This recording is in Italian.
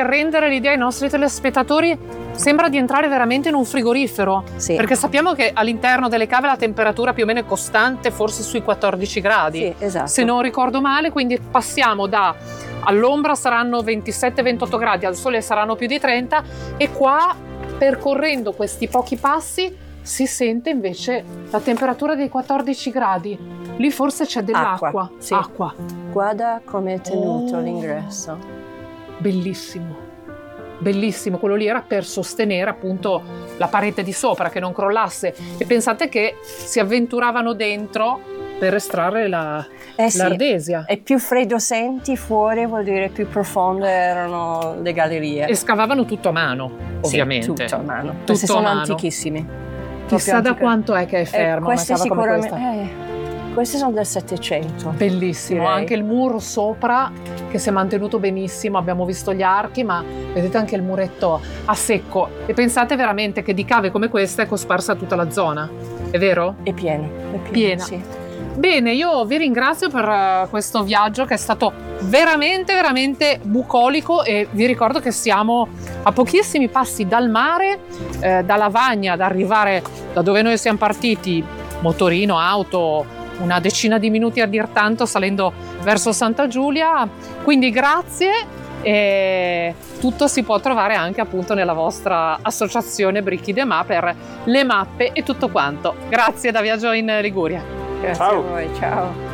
per rendere l'idea ai nostri telespettatori, sembra di entrare veramente in un frigorifero, Sì. perché sappiamo che all'interno delle cave la temperatura più o meno è costante, forse sui 14 gradi, Sì, esatto. se non ricordo male, quindi passiamo da all'ombra saranno 27-28 gradi, al sole saranno più di 30 e qua, percorrendo questi pochi passi, si sente invece la temperatura dei 14 gradi. Lì forse c'è dell'acqua. Acqua, sì. Acqua. Guarda come è tenuto Oh. l'ingresso. Bellissimo, bellissimo. Quello lì era per sostenere appunto la parete di sopra, che non crollasse. E pensate che si avventuravano dentro per estrarre Sì. l'ardesia. E più freddo senti fuori, vuol dire più profonde erano le gallerie. E scavavano tutto a mano, ovviamente. Sì, tutto a mano. Tutto Questi a sono mano. antichissimi. Chissà da quanto è che è ferma una questi cava come questa. questi sono del 700. Bellissimo, direi. anche il muro sopra che si è mantenuto benissimo, abbiamo visto gli archi, ma vedete anche il muretto a secco. E pensate veramente che di cave come questa è cosparsa tutta la zona, è vero? È pieno. Piena. Sì. Bene, io vi ringrazio per questo viaggio che è stato veramente, veramente bucolico e vi ricordo che siamo a pochissimi passi dal mare, da Lavagna, ad arrivare da dove noi siamo partiti, motorino, auto, una decina di minuti a dir tanto, salendo verso Santa Giulia. Quindi grazie, e tutto si può trovare anche appunto nella vostra associazione Bricchi de Ma per le mappe e tutto quanto. Grazie da Viaggio in Liguria. Grazie Ciao. a voi, ciao.